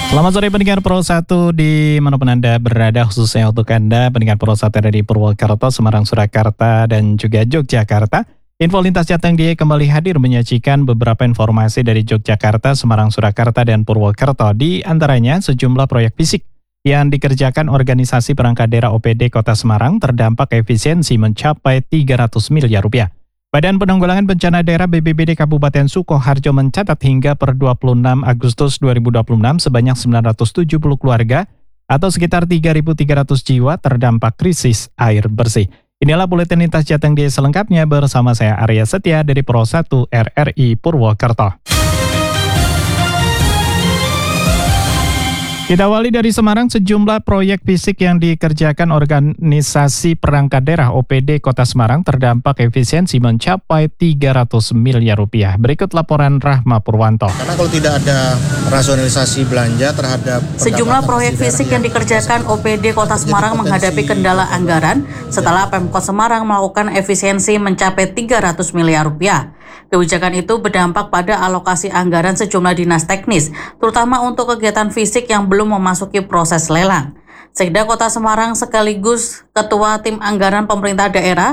Selamat sore pendengar Pro 1 di manapun Anda berada, khususnya untuk Anda pendengar Pro 1 ada di Purwokerto, Semarang, Surakarta, dan juga Yogyakarta. Info Lintas Jateng Dia kembali hadir menyajikan beberapa informasi dari Yogyakarta, Semarang, Surakarta, dan Purwokerto. Di antaranya sejumlah proyek fisik yang dikerjakan organisasi perangkat daerah OPD Kota Semarang terdampak efisiensi mencapai 300 miliar rupiah. Badan Penanggulangan Bencana Daerah BPBD Kabupaten Sukoharjo mencatat hingga per 26 Agustus 2026 sebanyak 970 keluarga atau sekitar 3.300 jiwa terdampak krisis air bersih. Inilah Buletin Lintas Jateng Dia selengkapnya bersama saya Arya Setia dari Pro 1 RRI Purwokerto. Kita awali dari Semarang, sejumlah proyek fisik yang dikerjakan organisasi perangkat daerah OPD Kota Semarang terdampak efisiensi mencapai 300 miliar rupiah. Berikut laporan Rahma Purwanto. Karena kalau tidak ada rasionalisasi belanja terhadap sejumlah proyek fisik yang dikerjakan OPD Kota Semarang menghadapi kendala anggaran setelah Pemkot Semarang melakukan efisiensi mencapai 300 miliar rupiah. Kebijakan itu berdampak pada alokasi anggaran sejumlah dinas teknis, terutama untuk kegiatan fisik yang belum memasuki proses lelang. Sekda Kota Semarang sekaligus Ketua Tim Anggaran Pemerintah Daerah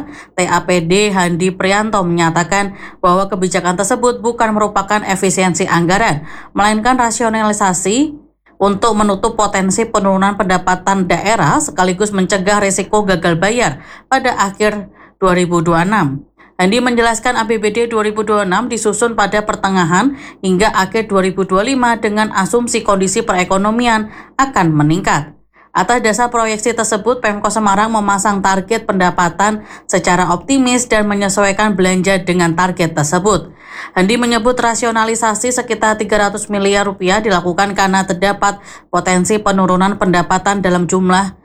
TAPD Handi Prianto menyatakan bahwa kebijakan tersebut bukan merupakan efisiensi anggaran, melainkan rasionalisasi untuk menutup potensi penurunan pendapatan daerah sekaligus mencegah risiko gagal bayar pada akhir 2026. Handi menjelaskan APBD 2026 disusun pada pertengahan hingga akhir 2025 dengan asumsi kondisi perekonomian akan meningkat. Atas dasar proyeksi tersebut, Pemkot Semarang memasang target pendapatan secara optimis dan menyesuaikan belanja dengan target tersebut. Handi menyebut rasionalisasi sekitar 300 miliar rupiah dilakukan karena terdapat potensi penurunan pendapatan dalam jumlah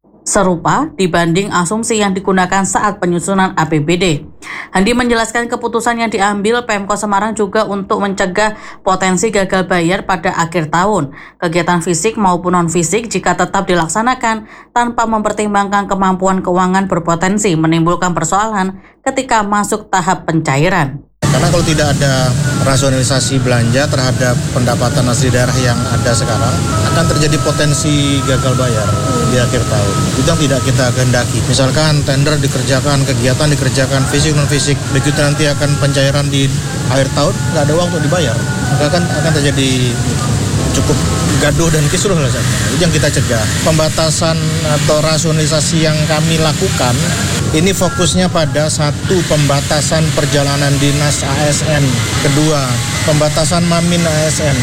serupa dibanding asumsi yang digunakan saat penyusunan APBD. Handi menjelaskan keputusan yang diambil Pemkot Semarang juga untuk mencegah potensi gagal bayar pada akhir tahun. Kegiatan fisik maupun non-fisik jika tetap dilaksanakan tanpa mempertimbangkan kemampuan keuangan berpotensi menimbulkan persoalan ketika masuk tahap pencairan. Karena kalau tidak ada rasionalisasi belanja terhadap pendapatan asli daerah yang ada sekarang, akan terjadi potensi gagal bayar di akhir tahun. Itu yang tidak kita kehendaki. Misalkan tender dikerjakan, kegiatan dikerjakan, fisik non-fisik, begitu nanti akan pencairan di akhir tahun, nggak ada uang untuk dibayar. Maka akan terjadi cukup gaduh dan kisruh lah. Itu yang kita cegah. Pembatasan atau rasionalisasi yang kami lakukan ini fokusnya pada satu, pembatasan perjalanan dinas ASN, kedua pembatasan mamin ASN,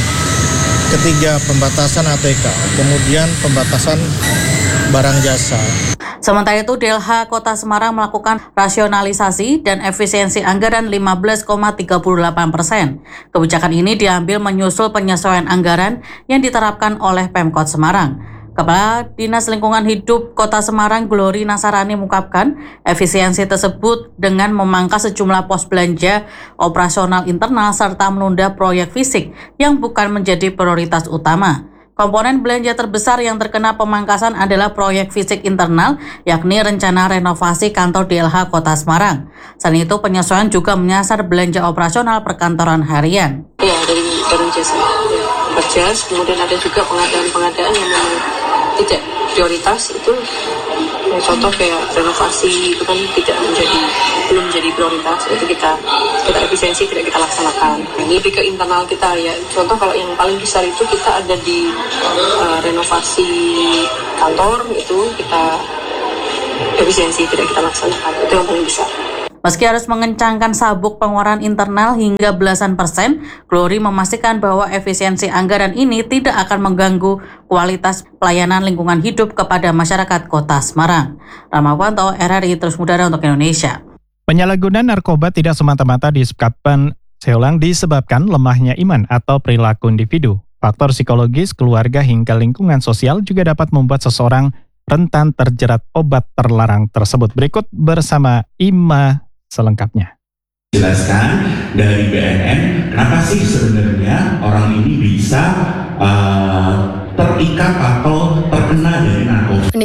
ketiga pembatasan ATK, kemudian pembatasan barang jasa. Sementara itu, DLH Kota Semarang melakukan rasionalisasi dan efisiensi anggaran 15,38%. Kebijakan ini diambil menyusul penyesuaian anggaran yang diterapkan oleh Pemkot Semarang. Kepala Dinas Lingkungan Hidup Kota Semarang Glory Nasarani mengungkapkan efisiensi tersebut dengan memangkas sejumlah pos belanja operasional internal serta menunda proyek fisik yang bukan menjadi prioritas utama. Komponen belanja terbesar yang terkena pemangkasan adalah proyek fisik internal, yakni rencana renovasi kantor DLH Kota Semarang. Selain itu, penyesuaian juga menyasar belanja operasional perkantoran harian. Ya, dari jasa berjas, kemudian ada juga pengadaan-pengadaan yang memang tidak prioritas, itu contoh kayak renovasi itu kan belum menjadi prioritas, itu kita efisiensi, tidak kita laksanakan. Ini lebih ke internal kita ya. Contoh kalau yang paling besar itu kita ada di renovasi kantor, itu kita efisiensi, tidak kita laksanakan, itu yang paling besar. Meski harus mengencangkan sabuk pengeluaran internal hingga belasan persen, Glory memastikan bahwa efisiensi anggaran ini tidak akan mengganggu kualitas pelayanan lingkungan hidup kepada masyarakat Kota Semarang. Rahma Purwanto, RRI Terus Mudara untuk Indonesia. Penyalahgunaan narkoba tidak semata-mata disebabkan lemahnya iman atau perilaku individu. Faktor psikologis, keluarga, hingga lingkungan sosial juga dapat membuat seseorang rentan terjerat obat terlarang tersebut. Berikut bersama Ima selengkapnya. Jelaskan dari BNN, kenapa sih sebenarnya orang ini bisa terikat atau terkena dari narkoba. Pendengar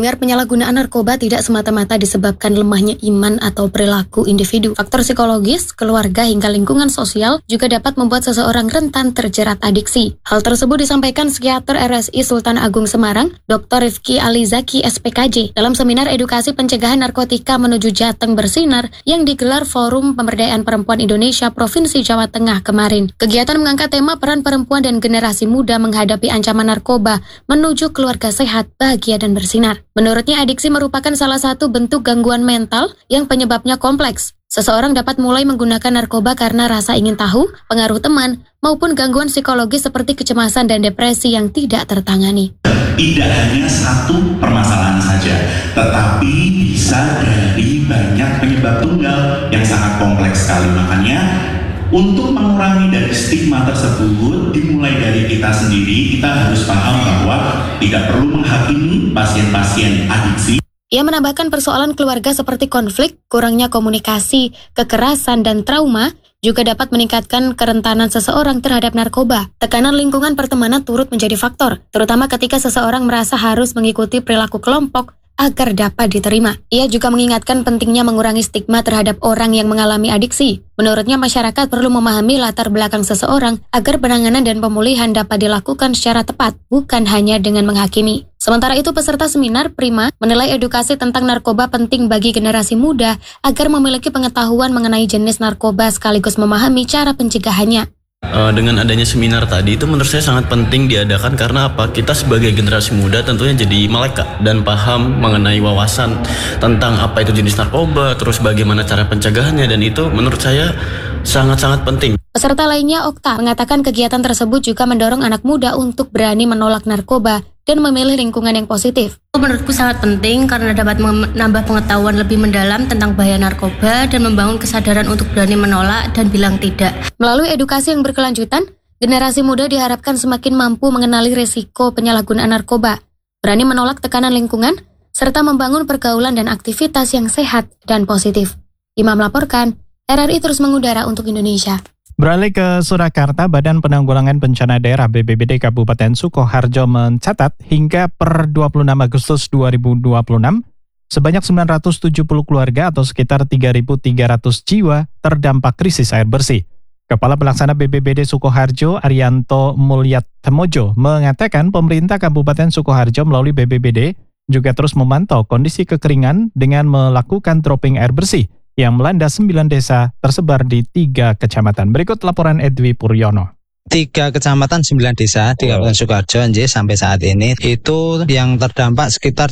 mendengar penyalahgunaan narkoba tidak semata-mata disebabkan lemahnya iman atau perilaku individu. Faktor psikologis, keluarga hingga lingkungan sosial juga dapat membuat seseorang rentan terjerat adiksi. Hal tersebut disampaikan psikiater RSI Sultan Agung Semarang, Dr. Rifki Alizaki SPKJ, dalam seminar edukasi pencegahan narkotika menuju Jateng Bersinar yang digelar Forum Pemberdayaan Perempuan Indonesia Provinsi Jawa Tengah kemarin. Kegiatan mengangkat tema peran perempuan dan generasi muda menghadapi ancaman narkoba menuju keluarga sehat, bahagia, dan bersinar. Menurutnya, adiksi merupakan salah satu bentuk gangguan mental yang penyebabnya kompleks. Seseorang dapat mulai menggunakan narkoba karena rasa ingin tahu, pengaruh teman, maupun gangguan psikologis seperti kecemasan dan depresi yang tidak tertangani. Tidak hanya satu permasalahan saja, tetapi bisa dari banyak penyebab tunggal yang sangat kompleks sekali. Makanya untuk mengurangi dari stigma tersebut, dimulai dari kita sendiri, kita harus paham bahwa tidak perlu menghakimi pasien-pasien adiksi. Ia menambahkan persoalan keluarga seperti konflik, kurangnya komunikasi, kekerasan, dan trauma juga dapat meningkatkan kerentanan seseorang terhadap narkoba. Tekanan lingkungan pertemanan turut menjadi faktor, terutama ketika seseorang merasa harus mengikuti perilaku kelompok agar dapat diterima. Ia juga mengingatkan pentingnya mengurangi stigma terhadap orang yang mengalami adiksi. Menurutnya, masyarakat perlu memahami latar belakang seseorang agar penanganan dan pemulihan dapat dilakukan secara tepat, bukan hanya dengan menghakimi. Sementara itu, peserta seminar Prima menilai edukasi tentang narkoba penting bagi generasi muda agar memiliki pengetahuan mengenai jenis narkoba sekaligus memahami cara pencegahannya. Dengan adanya seminar tadi itu menurut saya sangat penting diadakan karena apa? Kita sebagai generasi muda tentunya jadi melek dan paham mengenai wawasan tentang apa itu jenis narkoba, terus bagaimana cara pencegahannya, dan itu menurut saya sangat-sangat penting. Peserta lainnya, Okta, mengatakan kegiatan tersebut juga mendorong anak muda untuk berani menolak narkoba dan memilih lingkungan yang positif. Menurutku sangat penting karena dapat menambah pengetahuan lebih mendalam tentang bahaya narkoba dan membangun kesadaran untuk berani menolak dan bilang tidak. Melalui edukasi yang berkelanjutan, generasi muda diharapkan semakin mampu mengenali risiko penyalahgunaan narkoba, berani menolak tekanan lingkungan, serta membangun pergaulan dan aktivitas yang sehat dan positif. Imam melaporkan, RRI terus mengudara untuk Indonesia. Beralih ke Surakarta, Badan Penanggulangan Bencana Daerah BPBD Kabupaten Sukoharjo mencatat hingga per 26 Agustus 2026, sebanyak 970 keluarga atau sekitar 3.300 jiwa terdampak krisis air bersih. Kepala Pelaksana BPBD Sukoharjo, Arianto Mulyatmojo, mengatakan pemerintah Kabupaten Sukoharjo melalui BPBD juga terus memantau kondisi kekeringan dengan melakukan dropping air bersih yang melanda 9 desa tersebar di 3 kecamatan. Berikut laporan Edwi Puryono. 3 kecamatan 9 desa di Kabupaten Sukoharjo sampai saat ini itu yang terdampak sekitar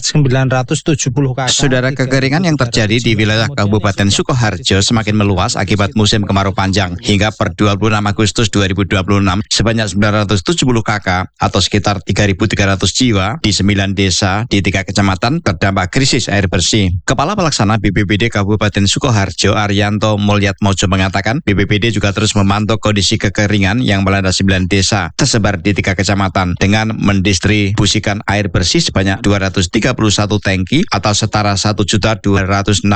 970 kakak. Saudara, kekeringan yang terjadi di wilayah Kabupaten Sukoharjo semakin meluas akibat musim kemarau panjang. Hingga per 26 Agustus 2026 sebanyak 970 kakak atau sekitar 3.300 jiwa di 9 desa di 3 kecamatan terdampak krisis air bersih. Kepala Pelaksana BPBD Kabupaten Sukoharjo, Arianto Mulyatmojo, mengatakan BPBD juga terus memantau kondisi kekeringan yang melanda 9 desa tersebar di 3 kecamatan dengan mendistribusikan air bersih sebanyak 231 tangki atau setara 1.266.600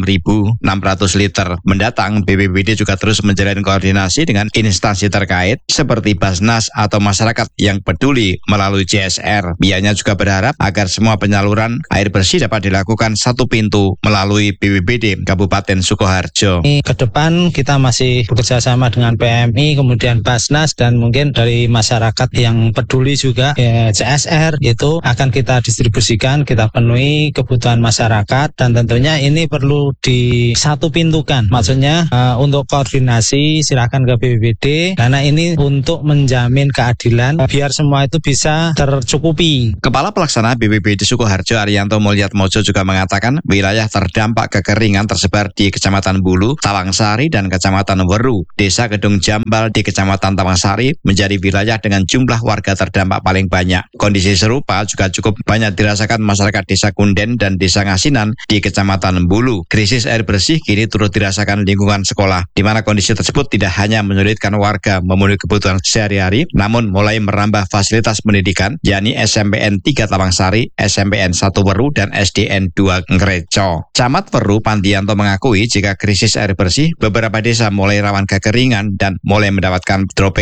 liter. Mendatang, BPBD juga terus menjalin koordinasi dengan instansi terkait seperti Basnas atau masyarakat yang peduli melalui CSR. Bianya juga berharap agar semua penyaluran air bersih dapat dilakukan satu pintu melalui BPBD Kabupaten Sukoharjo. Ke depan kita masih bekerja sama dengan PMI, kemudian Basnas, dan mungkin dari masyarakat yang peduli juga CSR itu akan kita distribusikan, kita penuhi kebutuhan masyarakat, dan tentunya ini perlu disatu pintukan. Maksudnya untuk koordinasi silakan ke BPBD karena ini untuk menjamin keadilan biar semua itu bisa tercukupi. Kepala Pelaksana BPBD Sukoharjo, Arianto Mulyatmojo, juga mengatakan wilayah terdampak kekeringan tersebar di Kecamatan Bulu, Tawangsari, dan Kecamatan Weru. Desa Gedung Jambal di Kecamatan Tawangsari menjadi wilayah dengan jumlah warga terdampak paling banyak. Kondisi serupa juga cukup banyak dirasakan masyarakat Desa Kunden dan Desa Ngasinan di Kecamatan Bulu. Krisis air bersih kini turut dirasakan lingkungan sekolah, di mana kondisi tersebut tidak hanya menyulitkan warga memenuhi kebutuhan sehari-hari, namun mulai merambah fasilitas pendidikan, yakni SMPN 3 Tawangsari, SMPN 1 Weru, dan SDN 2 Ngreco. Camat Weru, Pandianto, mengakui jika krisis air bersih, beberapa desa mulai rawan kekeringan dan mulai mendapatkan dropping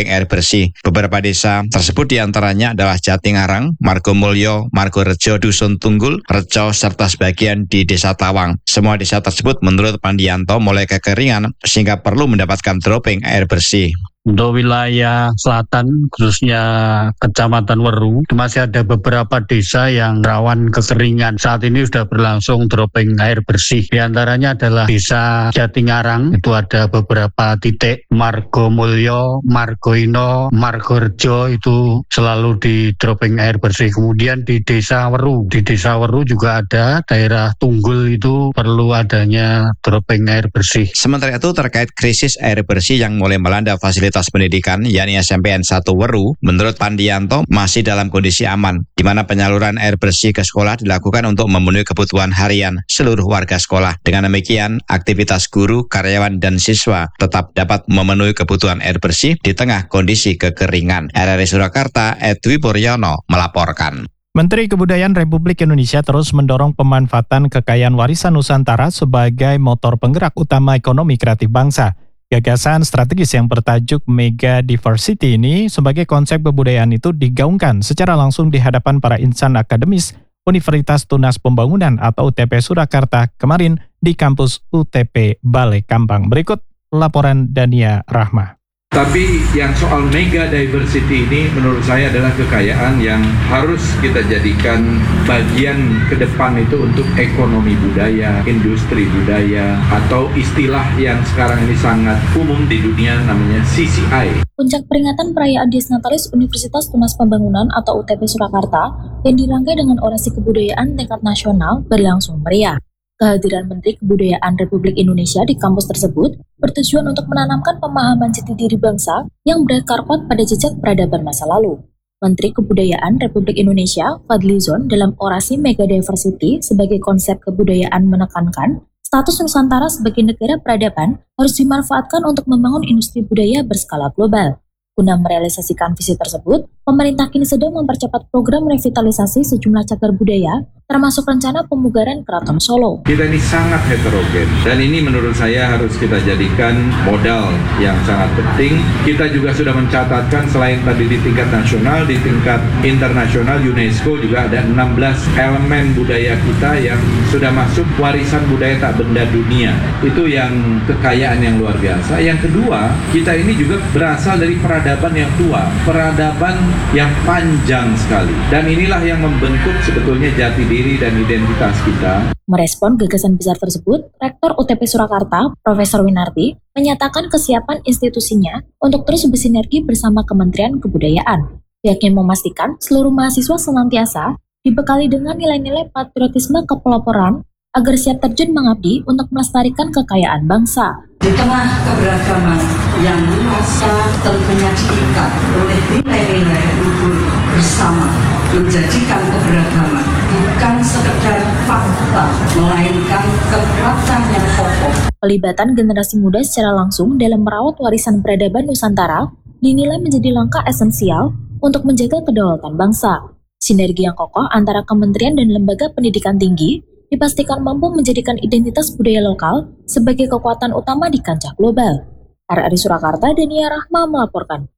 droping air bersih. Beberapa desa tersebut diantaranya adalah Jatingarang, Margomulyo, Margorejo, Dusun Tunggul, Reco, serta sebagian di Desa Tawang. Semua desa tersebut menurut Pandianto mulai kekeringan sehingga perlu mendapatkan dropping air bersih. Untuk wilayah selatan, khususnya Kecamatan Weru, masih ada beberapa desa yang rawan kekeringan. Saat ini sudah berlangsung dropping air bersih. Di antaranya adalah Desa Jatingarang, itu ada beberapa titik. Margomulyo, Margoino, Margorejo itu selalu di dropping air bersih. Kemudian di Desa Weru juga ada daerah Tunggul itu perlu adanya dropping air bersih. Sementara itu terkait krisis air bersih yang mulai melanda fasilitas pendidikan, yakni SMPN 1 Weru, menurut Pandianto masih dalam kondisi aman, di mana penyaluran air bersih ke sekolah dilakukan untuk memenuhi kebutuhan harian seluruh warga sekolah. Dengan demikian, aktivitas guru, karyawan, dan siswa tetap dapat memenuhi kebutuhan air bersih di tengah kondisi kekeringan. RRI Surakarta, Edwi Puryono melaporkan. Menteri Kebudayaan Republik Indonesia terus mendorong pemanfaatan kekayaan warisan Nusantara sebagai motor penggerak utama ekonomi kreatif bangsa. Gagasan strategis yang bertajuk Mega Diversity ini sebagai konsep kebudayaan itu digaungkan secara langsung di hadapan para insan akademis Universitas Tunas Pembangunan atau UTP Surakarta kemarin di kampus UTP Balai Kambang. Berikut laporan Dania Rahma. Tapi yang soal mega diversity ini menurut saya adalah kekayaan yang harus kita jadikan bagian ke depan itu untuk ekonomi budaya, industri budaya, atau istilah yang sekarang ini sangat umum di dunia namanya CCI. Puncak peringatan perayaan Dies Natalis Universitas Tunas Pembangunan atau UTP Surakarta yang dirangkai dengan orasi kebudayaan tingkat nasional berlangsung meriah. Kehadiran Menteri Kebudayaan Republik Indonesia di kampus tersebut bertujuan untuk menanamkan pemahaman jati diri bangsa yang berakar kuat pada jejak peradaban masa lalu. Menteri Kebudayaan Republik Indonesia, Fadlizon, dalam orasi Mega Diversity sebagai konsep kebudayaan menekankan status Nusantara sebagai negara peradaban harus dimanfaatkan untuk membangun industri budaya berskala global. Guna merealisasikan visi tersebut, pemerintah kini sedang mempercepat program revitalisasi sejumlah cagar budaya, termasuk rencana pemugaran Keraton Solo. Kita ini sangat heterogen, dan ini menurut saya harus kita jadikan modal yang sangat penting. Kita juga sudah mencatatkan selain tadi di tingkat nasional, di tingkat internasional UNESCO juga ada 16 elemen budaya kita yang sudah masuk warisan budaya tak benda dunia. Itu yang kekayaan yang luar biasa. Yang kedua, kita ini juga berasal dari peradaban yang tua, peradaban yang panjang sekali. Dan inilah yang membentuk sebetulnya jati diri dan identitas kita. Merespon gagasan besar tersebut, Rektor UTP Surakarta, Profesor Winarti, menyatakan kesiapan institusinya untuk terus bersinergi bersama Kementerian Kebudayaan. Pihaknya memastikan seluruh mahasiswa senantiasa dibekali dengan nilai-nilai patriotisme kepeloporan agar siap terjun mengabdi untuk melestarikan kekayaan bangsa. Di tengah keberagaman yang luas tentunya diikat oleh nilai-nilai luhur bersama, menjadikan keberagaman bukan sekedar fakta, melainkan kekuatan yang kokoh. Pelibatan generasi muda secara langsung dalam merawat warisan peradaban Nusantara dinilai menjadi langkah esensial untuk menjaga kedaulatan bangsa. Sinergi yang kokoh antara kementerian dan lembaga pendidikan tinggi dipastikan mampu menjadikan identitas budaya lokal sebagai kekuatan utama di kancah global. RRI Surakarta, Dania Rahma melaporkan.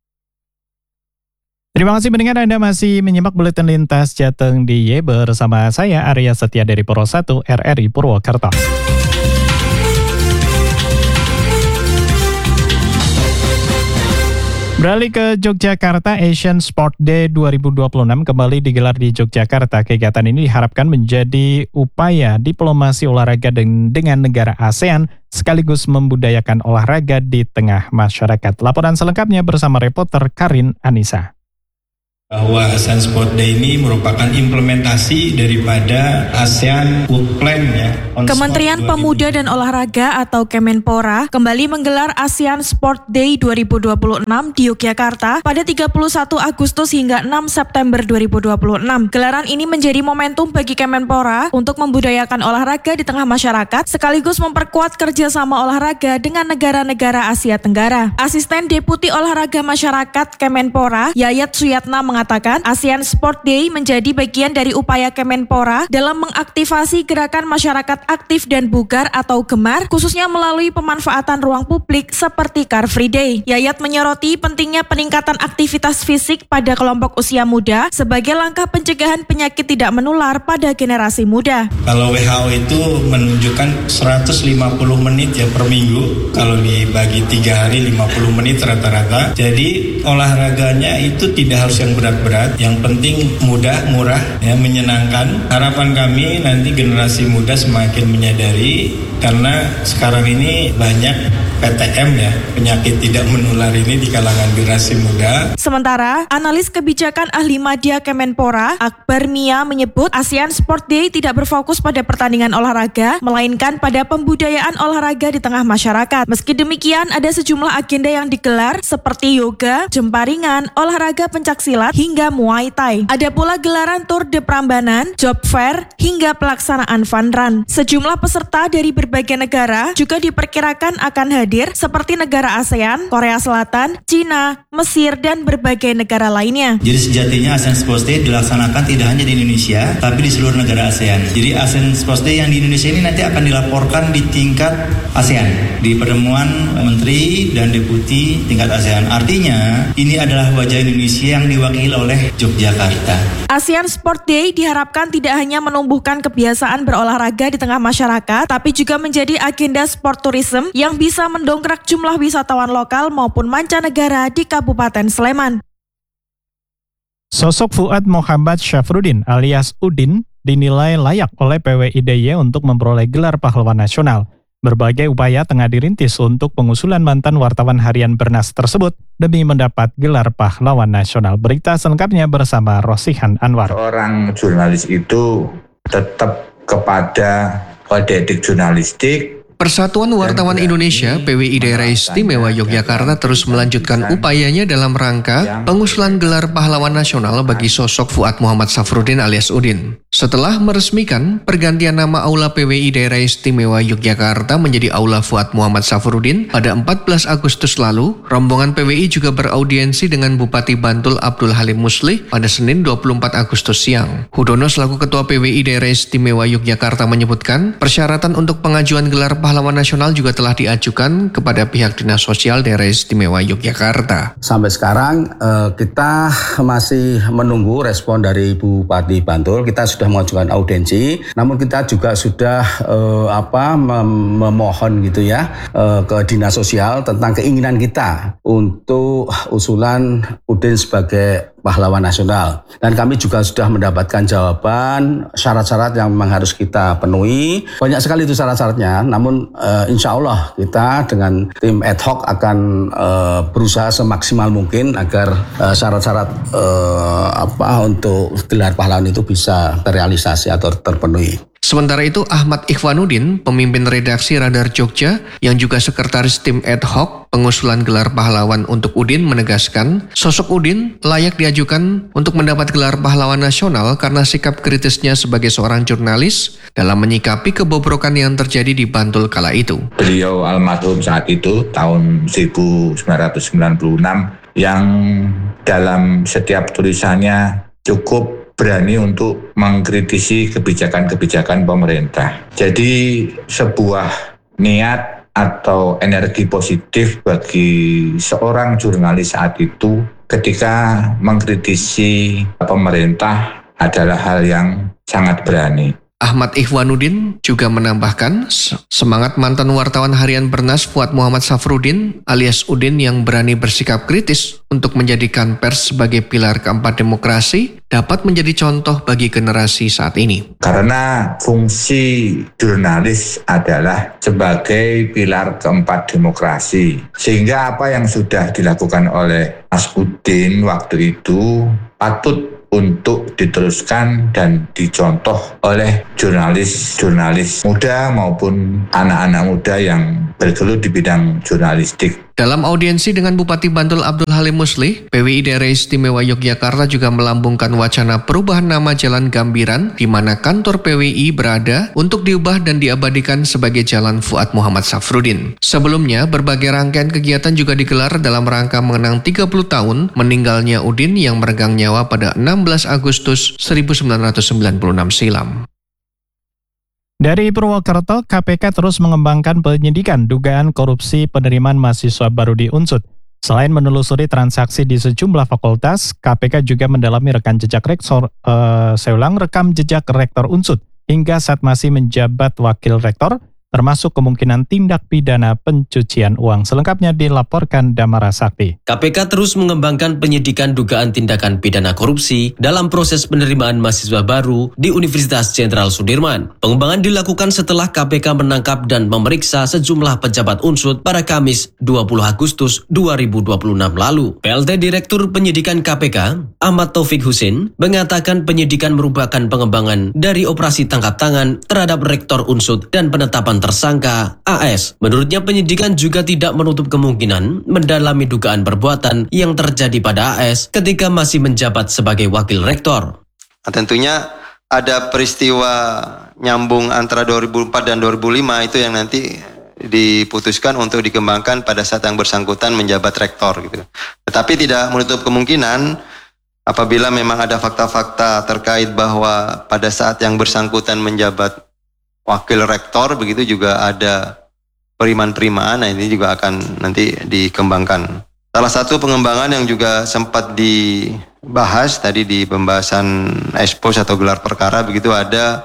Terima kasih pendengar, Anda masih menyimak Buletin Lintas Jateng DIY bersama saya Arya Setia dari Pro 1 RRI Purwokerto. Beralih ke Yogyakarta, Asian Sport Day 2026 kembali digelar di Yogyakarta. Kegiatan ini diharapkan menjadi upaya diplomasi olahraga dengan negara ASEAN sekaligus membudayakan olahraga di tengah masyarakat. Laporan selengkapnya bersama reporter Karin Anissa. Bahwa ASEAN Sport Day ini merupakan implementasi daripada ASEAN Work Plan ya. Kementerian Pemuda dan Olahraga atau Kemenpora kembali menggelar ASEAN Sport Day 2026 di Yogyakarta pada 31 Agustus hingga 6 September 2026. Gelaran ini menjadi momentum bagi Kemenpora untuk membudayakan olahraga di tengah masyarakat sekaligus memperkuat kerjasama olahraga dengan negara-negara Asia Tenggara. Asisten Deputi Olahraga Masyarakat Kemenpora, Yayat Suyatna mengatakan ASEAN Sport Day menjadi bagian dari upaya Kemenpora dalam mengaktifasi gerakan masyarakat aktif dan bugar atau gemar, khususnya melalui pemanfaatan ruang publik seperti Car Free Day. Yayat menyoroti pentingnya peningkatan aktivitas fisik pada kelompok usia muda sebagai langkah pencegahan penyakit tidak menular pada generasi muda. Kalau WHO itu menunjukkan 150 menit ya per minggu, kalau dibagi 3 hari 50 menit rata-rata. Jadi olahraganya itu tidak harus yang berat-berat, yang penting mudah, murah, ya, menyenangkan. Harapan kami nanti generasi muda semakin menyadari, karena sekarang ini banyak PTM ya, penyakit tidak menular ini di kalangan generasi muda. Sementara, analis kebijakan ahli media Kemenpora, Akbar Mia menyebut ASEAN Sport Day tidak berfokus pada pertandingan olahraga, melainkan pada pembudayaan olahraga di tengah masyarakat. Meski demikian, ada sejumlah agenda yang digelar seperti yoga, jemparingan, olahraga pencaksilat, hingga Muay Thai. Ada pula gelaran Tour de Prambanan, job fair, hingga pelaksanaan fun run. Sejumlah peserta dari berbagai negara juga diperkirakan akan hadir seperti negara ASEAN, Korea Selatan, Cina, Mesir, dan berbagai negara lainnya. Jadi sejatinya ASEAN Sports Day dilaksanakan tidak hanya di Indonesia, tapi di seluruh negara ASEAN. Jadi ASEAN Sports Day yang di Indonesia ini nanti akan dilaporkan di tingkat ASEAN, di pertemuan menteri dan deputi tingkat ASEAN. Artinya, ini adalah wajah Indonesia yang diwakili oleh Yogyakarta. ASEAN Sport Day diharapkan tidak hanya menumbuhkan kebiasaan berolahraga di tengah masyarakat, tapi juga menjadi agenda sport tourism yang bisa mendongkrak jumlah wisatawan lokal maupun mancanegara di Kabupaten Sleman. Sosok Fuad Muhammad Syafruddin alias Udin dinilai layak oleh PWI-DIY untuk memperoleh gelar pahlawan nasional. Berbagai upaya tengah dirintis untuk pengusulan mantan wartawan harian Bernas tersebut demi mendapat gelar pahlawan nasional. Berita selengkapnya bersama Rosihan Anwar. Seorang jurnalis itu tetap kepada kode etik jurnalistik. Persatuan Wartawan Indonesia PWI Daerah Istimewa Yogyakarta terus melanjutkan upayanya dalam rangka pengusulan gelar pahlawan nasional bagi sosok Fuad Muhammad Syafruddin alias Udin. Setelah meresmikan pergantian nama Aula PWI Daerah Istimewa Yogyakarta menjadi Aula Fuad Muhammad Syafruddin pada 14 Agustus lalu, rombongan PWI juga beraudiensi dengan Bupati Bantul Abdul Halim Muslih pada Senin 24 Agustus siang. Hudono selaku Ketua PWI Daerah Istimewa Yogyakarta menyebutkan, persyaratan untuk pengajuan gelar pahlawan nasional juga telah diajukan kepada pihak Dinas Sosial Daerah Istimewa Yogyakarta. Sampai sekarang kita masih menunggu respon dari Bupati Bantul. Kita sudah mengajukan audiensi, namun kita juga sudah memohon gitu ya ke Dinas Sosial tentang keinginan kita untuk usulan Udin sebagai pahlawan nasional. Dan kami juga sudah mendapatkan jawaban syarat-syarat yang memang harus kita penuhi. Banyak sekali itu syarat-syaratnya, namun insya Allah kita dengan tim ad hoc akan berusaha semaksimal mungkin agar syarat-syarat untuk gelar pahlawan itu bisa terrealisasi atau terpenuhi. Sementara itu, Ahmad Ikhwanuddin, pemimpin redaksi Radar Jogja, yang juga sekretaris tim ad hoc pengusulan gelar pahlawan untuk Udin, menegaskan, sosok Udin layak diajukan untuk mendapat gelar pahlawan nasional karena sikap kritisnya sebagai seorang jurnalis dalam menyikapi kebobrokan yang terjadi di Bantul kala itu. Beliau almarhum saat itu, tahun 1996, yang dalam setiap tulisannya cukup berani untuk mengkritisi kebijakan-kebijakan pemerintah. Jadi sebuah niat atau energi positif bagi seorang jurnalis saat itu ketika mengkritisi pemerintah adalah hal yang sangat berani. Ahmad Ikhwanuddin juga menambahkan semangat mantan wartawan harian Bernas Fuad Muhammad Syafruddin alias Udin yang berani bersikap kritis untuk menjadikan pers sebagai pilar keempat demokrasi dapat menjadi contoh bagi generasi saat ini. Karena fungsi jurnalis adalah sebagai pilar keempat demokrasi. Sehingga apa yang sudah dilakukan oleh Mas Udin waktu itu patut untuk diteruskan dan dicontoh oleh jurnalis-jurnalis muda maupun anak-anak muda yang bergelut di bidang jurnalistik. Dalam audiensi dengan Bupati Bantul Abdul Halim Muslih, PWI Daerah Istimewa Yogyakarta juga melambungkan wacana perubahan nama Jalan Gambiran di mana kantor PWI berada untuk diubah dan diabadikan sebagai Jalan Fuad Muhammad Safruddin. Sebelumnya, berbagai rangkaian kegiatan juga digelar dalam rangka mengenang 30 tahun meninggalnya Udin yang meregang nyawa pada 16 Agustus 1996 silam. Dari Purwokerto, KPK terus mengembangkan penyidikan dugaan korupsi penerimaan mahasiswa baru di Unsud. Selain menelusuri transaksi di sejumlah fakultas, KPK juga mendalami rekam jejak rektor Unsud hingga saat masih menjabat wakil rektor, termasuk kemungkinan tindak pidana pencucian uang. Selengkapnya dilaporkan Damara Sakti. KPK terus mengembangkan penyidikan dugaan tindakan pidana korupsi dalam proses penerimaan mahasiswa baru di Universitas Jenderal Sudirman. Pengembangan dilakukan setelah KPK menangkap dan memeriksa sejumlah pejabat Unsud pada Kamis 20 Agustus 2026 lalu. PLT Direktur Penyidikan KPK, Ahmad Taufik Husin, mengatakan penyidikan merupakan pengembangan dari operasi tangkap tangan terhadap rektor Unsud dan penetapan tersangka AS. Menurutnya penyidikan juga tidak menutup kemungkinan mendalami dugaan perbuatan yang terjadi pada AS ketika masih menjabat sebagai wakil rektor. Nah, tentunya ada peristiwa nyambung antara 2004 dan 2005 itu yang nanti diputuskan untuk dikembangkan pada saat yang bersangkutan menjabat rektor gitu. Tetapi tidak menutup kemungkinan apabila memang ada fakta-fakta terkait bahwa pada saat yang bersangkutan menjabat wakil rektor, begitu juga ada perimaan-perimaan, nah ini juga akan nanti dikembangkan. Salah satu pengembangan yang juga sempat dibahas tadi di pembahasan expose atau gelar perkara, begitu ada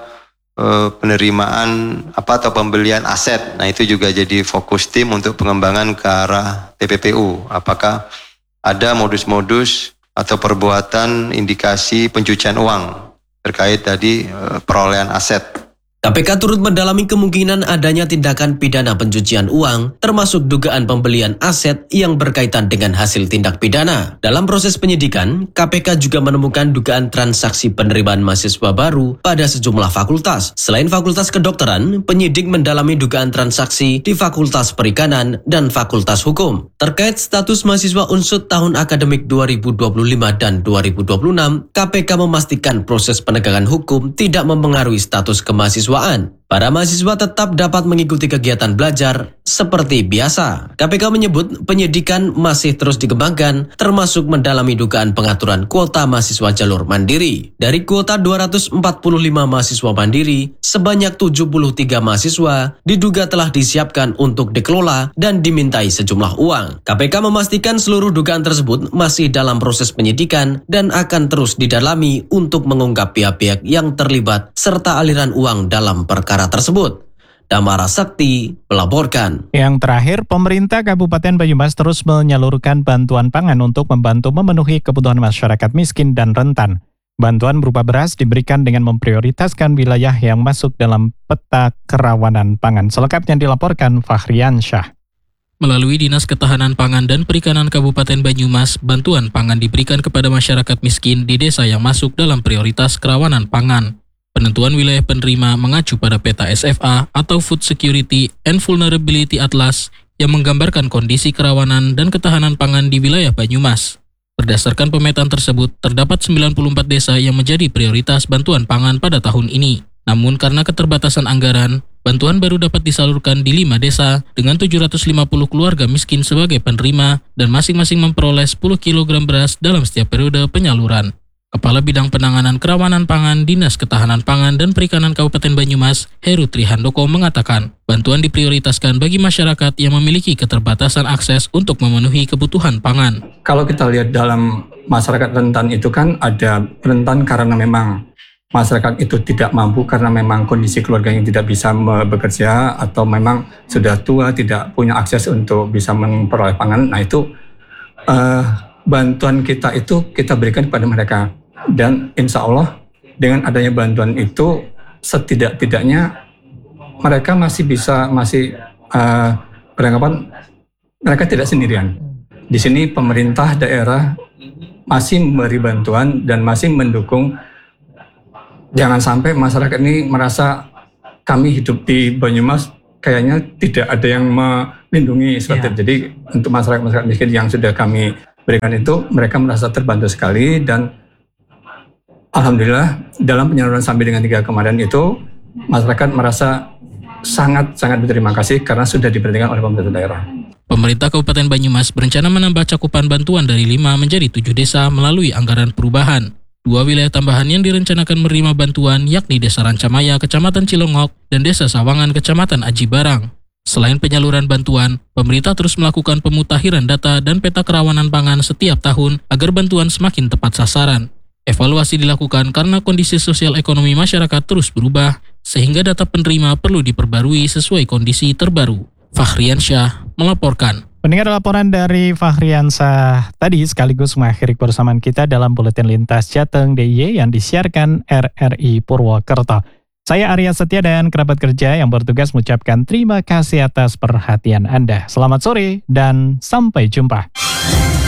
penerimaan atau pembelian aset. Nah itu juga jadi fokus tim untuk pengembangan ke arah TPPU. Apakah ada modus-modus atau perbuatan indikasi pencucian uang terkait tadi perolehan aset. KPK turut mendalami kemungkinan adanya tindakan pidana pencucian uang, termasuk dugaan pembelian aset yang berkaitan dengan hasil tindak pidana. Dalam proses penyidikan, KPK juga menemukan dugaan transaksi penerimaan mahasiswa baru pada sejumlah fakultas. Selain Fakultas Kedokteran, penyidik mendalami dugaan transaksi di Fakultas Perikanan dan Fakultas Hukum. Terkait status mahasiswa Unsud tahun akademik 2025 dan 2026, KPK memastikan proses penegakan hukum tidak mempengaruhi status kemahasiswaan. Para mahasiswa tetap dapat mengikuti kegiatan belajar seperti biasa. KPK menyebut penyidikan masih terus dikembangkan, termasuk mendalami dugaan pengaturan kuota mahasiswa jalur mandiri. Dari kuota 245 mahasiswa mandiri, sebanyak 73 mahasiswa diduga telah disiapkan untuk dikelola dan dimintai sejumlah uang. KPK memastikan seluruh dugaan tersebut masih dalam proses penyidikan dan akan terus didalami untuk mengungkap pihak-pihak yang terlibat serta aliran uang dalam perkara tersebut. Damara Sakti melaporkan. Yang terakhir, pemerintah Kabupaten Banyumas terus menyalurkan bantuan pangan untuk membantu memenuhi kebutuhan masyarakat miskin dan rentan. Bantuan berupa beras diberikan dengan memprioritaskan wilayah yang masuk dalam peta kerawanan pangan. Selengkapnya dilaporkan Fahrian Syah. Melalui Dinas Ketahanan Pangan dan Perikanan Kabupaten Banyumas, bantuan pangan diberikan kepada masyarakat miskin di desa yang masuk dalam prioritas kerawanan pangan. Penentuan wilayah penerima mengacu pada peta SFA atau Food Security and Vulnerability Atlas yang menggambarkan kondisi kerawanan dan ketahanan pangan di wilayah Banyumas. Berdasarkan pemetaan tersebut, terdapat 94 desa yang menjadi prioritas bantuan pangan pada tahun ini. Namun karena keterbatasan anggaran, bantuan baru dapat disalurkan di 5 desa dengan 750 keluarga miskin sebagai penerima dan masing-masing memperoleh 10 kg beras dalam setiap periode penyaluran. Kepala Bidang Penanganan Kerawanan Pangan Dinas Ketahanan Pangan dan Perikanan Kabupaten Banyumas, Heru Trihandoko mengatakan, bantuan diprioritaskan bagi masyarakat yang memiliki keterbatasan akses untuk memenuhi kebutuhan pangan. Kalau kita lihat dalam masyarakat rentan itu kan ada rentan karena memang masyarakat itu tidak mampu karena memang kondisi keluarga yang tidak bisa bekerja atau memang sudah tua, tidak punya akses untuk bisa memperoleh pangan. Nah itu bantuan kita itu kita berikan kepada mereka. Dan insya Allah dengan adanya bantuan itu setidak-tidaknya mereka masih beranggapan mereka tidak sendirian. Di sini pemerintah daerah masih memberi bantuan dan masih mendukung. Jangan sampai masyarakat ini merasa kami hidup di Banyumas kayaknya tidak ada yang melindungi seperti itu. Jadi untuk masyarakat miskin yang sudah kami berikan itu, mereka merasa terbantu sekali, dan alhamdulillah dalam penyaluran sampai dengan 3 kemarin itu masyarakat merasa sangat berterima kasih karena sudah diperhatikan oleh pemerintah daerah. Pemerintah Kabupaten Banyumas berencana menambah cakupan bantuan dari 5 menjadi 7 desa melalui anggaran perubahan. 2 wilayah tambahan yang direncanakan menerima bantuan yakni Desa Rancamaya, Kecamatan Cilongok, dan Desa Sawangan, Kecamatan Aji Barang. Selain penyaluran bantuan, pemerintah terus melakukan pemutakhiran data dan peta kerawanan pangan setiap tahun agar bantuan semakin tepat sasaran. Evaluasi dilakukan karena kondisi sosial ekonomi masyarakat terus berubah, sehingga data penerima perlu diperbarui sesuai kondisi terbaru. Fahriansyah melaporkan. Pendengar, laporan dari Fahriansyah tadi sekaligus mengakhiri persamaan kita dalam Buletin Lintas Jateng DIY yang disiarkan RRI Purwokerto. Saya Arya Setia dan kerabat kerja yang bertugas mengucapkan terima kasih atas perhatian Anda. Selamat sore dan sampai jumpa.